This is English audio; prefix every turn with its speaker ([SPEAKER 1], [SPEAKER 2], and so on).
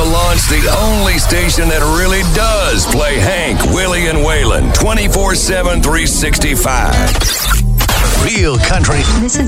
[SPEAKER 1] launch the only station that really does play Hank, Willie, and Waylon 24/7, 365. Real country.
[SPEAKER 2] This is